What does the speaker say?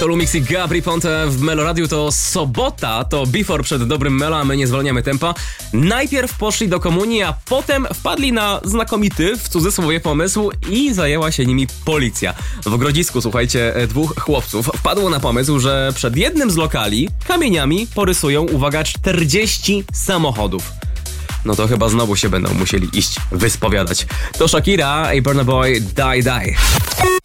To Lumix i Gabry Ponte w Melo Radio. To sobota, to before przed dobrym Melo, a my nie zwalniamy tempa. Najpierw poszli do komunii, a potem wpadli na znakomity, w cudzysłowie, pomysł i zajęła się nimi policja. W Grodzisku, słuchajcie, dwóch chłopców wpadło na pomysł, że przed jednym z lokali kamieniami porysują, uwaga, 40 samochodów. No to chyba znowu się będą musieli iść wyspowiadać. To Shakira i Burna Boy Die Die.